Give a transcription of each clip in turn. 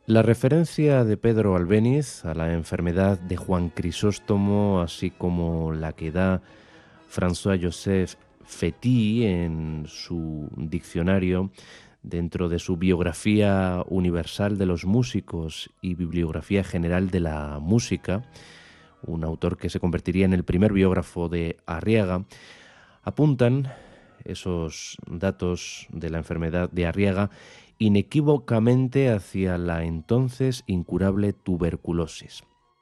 La referencia de Pedro Albéniz a la enfermedad de Juan Crisóstomo, así como la que da François-Joseph Fétis en su diccionario, dentro de su biografía universal de los músicos y bibliografía general de la música, un autor que se convertiría en el primer biógrafo de Arriaga, apuntan esos datos de la enfermedad de Arriaga inequívocamente hacia la entonces incurable tuberculosis.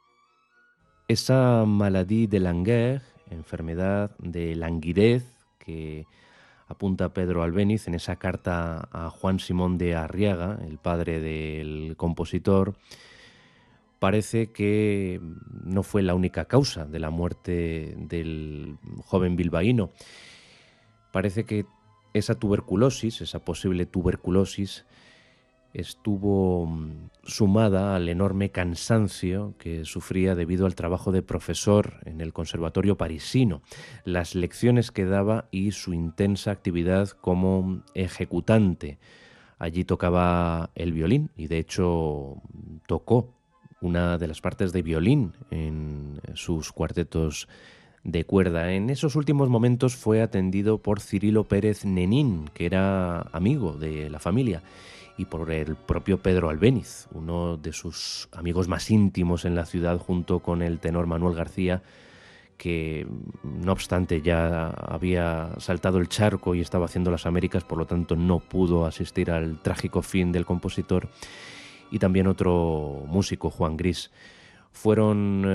Esa maladie de Langueur, enfermedad de languidez, que apunta Pedro Albéniz en esa carta a Juan Simón de Arriaga, el padre del compositor, parece que no fue la única causa de la muerte del joven bilbaíno. Parece que esa tuberculosis, esa posible tuberculosis, estuvo sumada al enorme cansancio que sufría debido al trabajo de profesor en el conservatorio parisino, las lecciones que daba y su intensa actividad como ejecutante. Allí tocaba el violín y de hecho tocó una de las partes de violín en sus cuartetos de cuerda. En esos últimos momentos fue atendido por Cirilo Pérez Nenín, que era amigo de la familia, y por el propio Pedro Albéniz, uno de sus amigos más íntimos en la ciudad, junto con el tenor Manuel García, que no obstante ya había saltado el charco y estaba haciendo las Américas, por lo tanto no pudo asistir al trágico fin del compositor, y también otro músico, Juan Gris. Fueron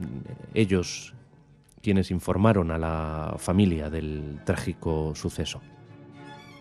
ellos quienes informaron a la familia del trágico suceso.